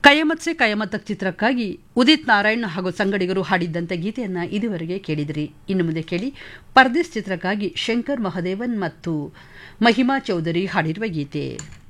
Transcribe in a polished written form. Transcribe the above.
ಕಯಮತ್ ಸೆ ಕಯಮತಕ್ ಚಿತ್ರಕ್ಕಾಗಿ ಉದಿತ್ ನಾರಾಯಣ್ ಹಾಗೂ ಸಂಗಡಿಗರು ಹಾಡಿದ್ದಂಥ ಗೀತೆಯನ್ನು ಇದುವರೆಗೆ ಕೇಳಿದಿರಿ. ಇನ್ನು ಮುಂದೆ ಕೇಳಿ ಪರ್ದೇಸ್ ಚಿತ್ರಕ್ಕಾಗಿ ಶಂಕರ್ ಮಹದೇವನ್ ಮತ್ತು ಮಹಿಮಾ ಚೌಧರಿ ಹಾಡಿರುವ ಗೀತೆ.